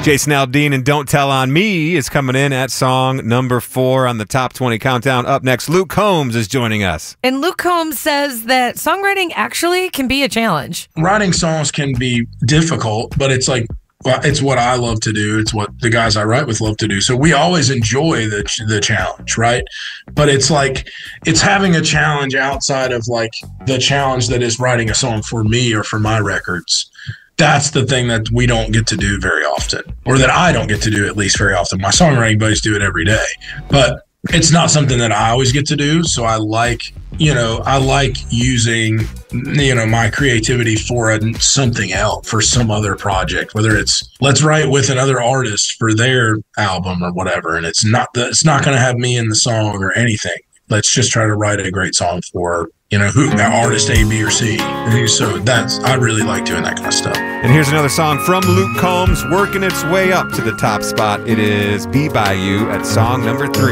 Jason Aldean and Don't Tell on Me is coming in at song number 4 on the Top 20 Countdown. Up next, Luke Combs is joining us. And Luke Combs says that songwriting actually can be a challenge. Writing songs can be difficult, but it's like, well, it's what I love to do. It's what the guys I write with love to do. So we always enjoy the challenge, right? But it's like, it's having a challenge outside of like the challenge that is writing a song for me or for my records. That's the thing that we don't get to do very often, or that I don't get to do at least very often. My songwriting buddies do it every day, but it's not something that I always get to do. So I like using, my creativity for something else, for some other project, whether it's let's write with another artist for their album or whatever. And it's not going to have me in the song or anything. Let's just try to write a great song for, artist A, B, or C. So I really like doing that kind of stuff. And here's another song from Luke Combs working its way up to the top spot. It is Be By You at song number 3.